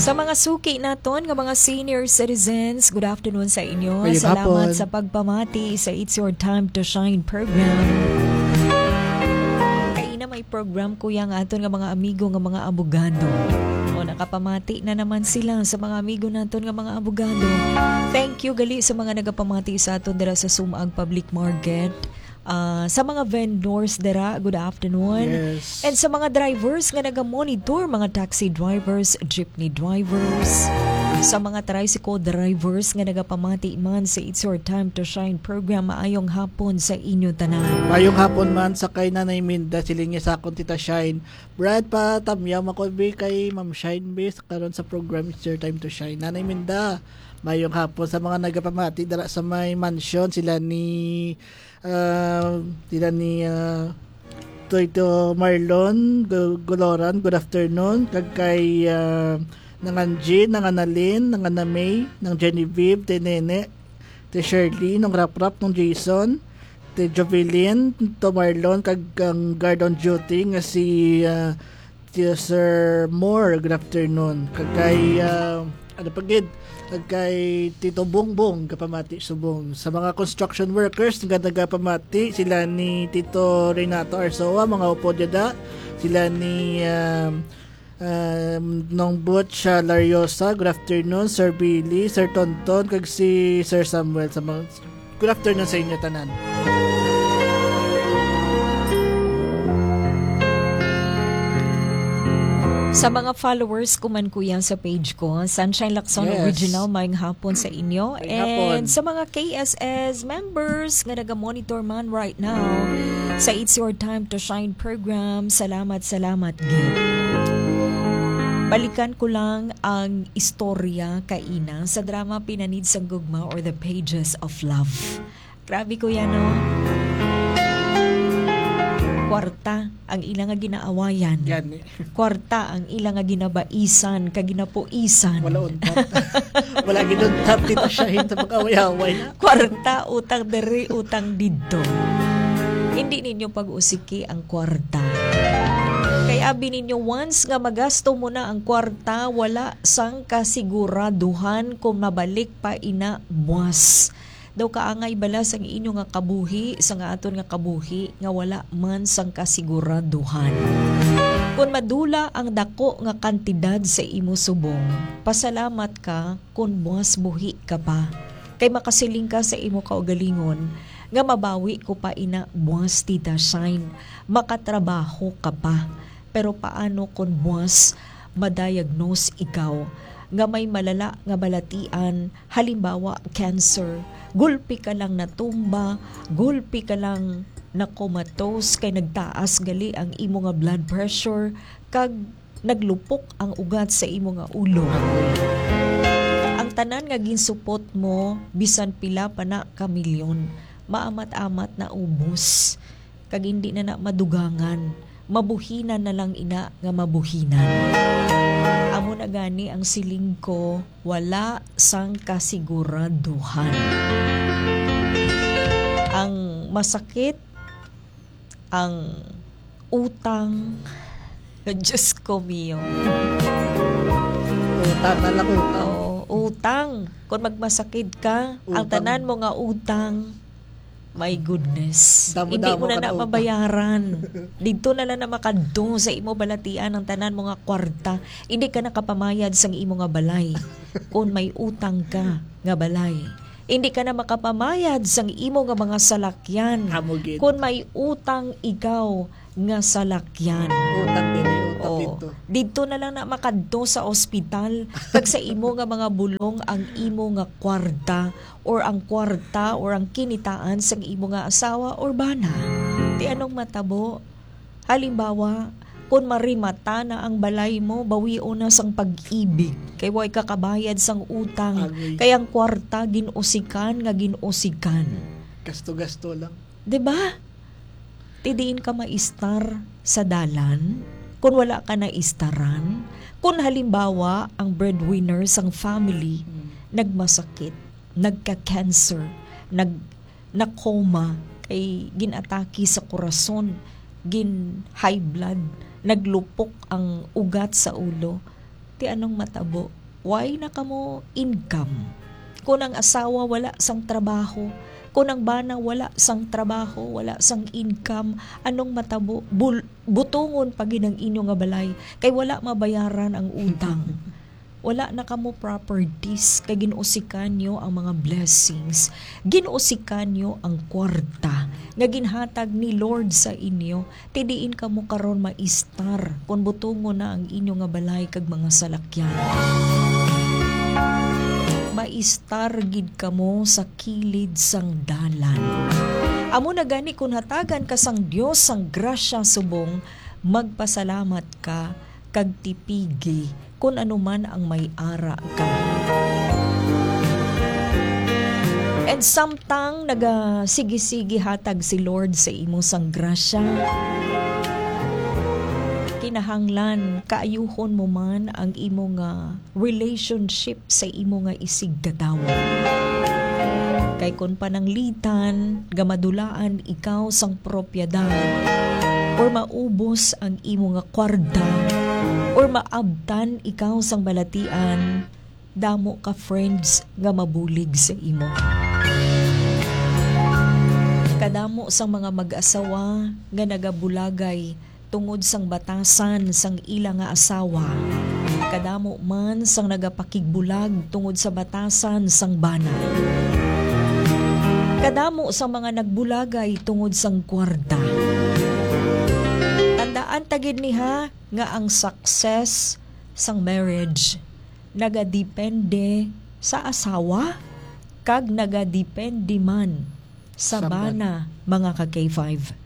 Sa mga suki naton nga mga senior citizens, good afternoon sa inyo. Ayun, Salamat hapon. sa pagpamati sa It's Your Time to Shine program. Kaya na may program kuya nga aton nga mga amigo nga mga abogado. O nakapamati na naman sila sa mga amigo naton nga mga abogado. Thank you gali sa mga nagapamati sa aton dira sa Sumaag Public Market. Sa mga vendors dira, good afternoon. Yes. And sa mga drivers nga naga-monitor, mga taxi drivers, jeepney drivers, sa mga tricycle drivers nga nagapamati man sa It's Your Time to Shine program, maayong hapon sa inyo tanan. Mayong hapon man sa kay Nanay Minda, siling niya sa akong Tita Shine. Brad pa, tamyaw makobi kay Ma'am Shine Base karon sa program It's Your Time to Shine. Nanay Minda, mayong hapon sa mga nagapamati dara sa may mansion, sila ni Toito Marlon Goloran, good afternoon. Kag kay nangan Jean, nangan Alin, nangan na May, nang Genevieve, te Nene, te Shirley, nung Rap-Rap, nung Jason, te Jovelyn, to Marlon, kag ang guard on duty nga si Sir Moore, good afternoon. Kag kay kag kay Tito Bongbong kapamati subong. Sa mga construction workers nga nagapamati, sila ni Tito Renato Arsoa, mga upo dada, sila ni Nong Butch Lariosa, good afternoon. Sir Billy, Sir Tonton, kag si Sir Samuel, sa mga good afternoon sa inyo tanan. Sa mga followers ko man kuya sa page ko, Sunshine Lacson Yes. Original, maayong hapon sa inyo. Maayong hapon. And sa mga KSS members nga naga-monitor man right now sa It's Your Time to Shine program, salamat gid. Balikan ko lang ang istorya kaina sa drama Pinanid sang Gugma or The Pages of Love. Grabe kuya no? Kwarta ang ilang nga ginaawayan. Yan. Kwarta ang ilang nga ginabaisan, kaginapuisan. Wala untat. Wala ginuntat Tita Shine sa pag-away-away. Kwarta, utang dere, utang didto. Hindi ninyo pag-usiki ang kwarta. Kaya abi ninyo once nga magasto mo na ang kwarta, wala sang kasiguraduhan kung mabalik pa ina buwas. Daw kaangay balas ang inyo nga kabuhi sa nga aton nga kabuhi nga wala man sang kasiguraduhan. Kung madula ang dako nga kantidad sa imo subong, pasalamat ka kung buwas buhi ka pa. Kay makasiling ka sa imo kaugalingon nga mabawi ko pa ina buwas Tita Shine, makatrabaho ka pa. Pero paano kung buwas madiagnose ikaw nga may malala nga balatian, halimbawa cancer, gulpi ka lang natumba, gulpi ka lang na comatose, kay nagtaas gali ang imo nga blood pressure, kag naglupok ang ugat sa imo nga ulo. Ang tanan nga ginsupot mo, bisan pila pa na kamilyon, maamat-amat na ubos, kag hindi na madugangan, mabuhinan na lang ina nga mabuhinan. Amo na gani ang siling ko, wala sang kasiguraduhan. Ang masakit, ang utang, Diyos ko miyo. Utang na lang utang. Utang. Kung magmasakit ka, ang Utang. tanan mo nga utang, my goodness. Damo-damo Hindi mo na ka na mabayaran. Dito na lang na makadto sa imo balatian ang tanan mo nga kwarta. Hindi ka nakapamayad sa imo nga balay. Kung may utang ka nga balay. Hindi ka na makapamayad sa imo nga mga salakyan. Hamugid. Kung may utang ikaw nga salakyan. Utang din utang Oo. dito. Dito na lang na makadto sa ospital kag sa imo nga mga bulong ang imo nga kwarta or ang kinitaan sa imo nga asawa or bana. Di anong matabo? Halimbawa, kung marimata na ang balay mo, bawion na sang pag-ibig. Kay way kakabayad sang utang. Agoy. Kay ang kwarta ginusikan. Gasto-gasto lang. 'Di ba? Tidiin ka maistar sa dalan kung wala ka na istaran. Kung halimbawa ang breadwinner sang family nagmasakit, nagka-cancer, na-coma, kay ginataki sa korason, gin high blood, naglupok ang ugat sa ulo. ti anong matabo. Why na kamo income? Kung ang asawa wala sang trabaho, kung ang bana wala sang trabaho, wala sang income, anong matabo? Butungon pagin ang inyo nga balay, kay wala mabayaran ang utang. Wala na kamo properties, kay ginusikan nyo ang mga blessings, ginusikan nyo ang kwarta, nga ginhatag ni Lord sa inyo, tidiin kamo karon maistar, kung butungon na ang inyo nga balay kag mga salakyan. Maistar gid kamo sa kilid sang dalan. Amo na gani kung hatagan ka sang Dios sang grasya subong, magpasalamat ka kag tipigi kung anuman ang may ara ka. And samtang nagasigi-sigi hatag si Lord sa imo sang grasya, kinahanglan kaayuhon mo man ang imo nga relationship sa imo nga isigdadawa. Kay kun pananglitan gamadulaan ikaw sang propyedad or maubos ang imo nga kwarta or maabtan ikaw sang balatian, damo ka friends nga mabulig sa imo. Kadamo sang mga mag-asawa nga nagabulagay tungod sang batasan sang ila nga asawa. Kadamo man sang nagapakigbulag tungod sa batasan sang bana. Kadamo sang mga nagbulagay tungod sang kwarta. Tandaan tagid niha nga ang success sang marriage nagadepende sa asawa kag nagadepende man sa bana mga ka K5.